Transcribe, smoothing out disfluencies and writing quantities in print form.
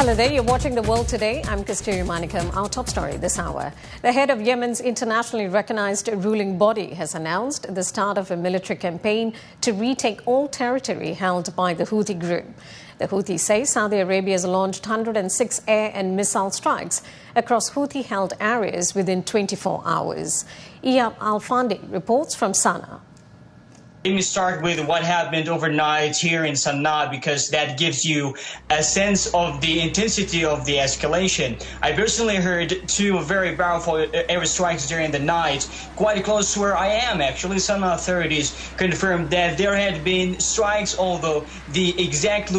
Hello there, you're watching The World Today. I'm Kasturi Manikam. Our top story this hour. The head of Yemen's internationally recognized ruling body has announced the start of a military campaign to retake all territory held by the Houthi group. The Houthis say Saudi Arabia has launched 106 air and missile strikes across Houthi-held areas within 24 hours. Iyab Al-Fandi reports from Sana'a. Let me start with what happened overnight here in Sana'a, because that gives you a sense of the intensity of the escalation. I personally heard two very powerful airstrikes during the night, quite close to where I am actually. Sana'a authorities confirmed that there had been strikes, although the exact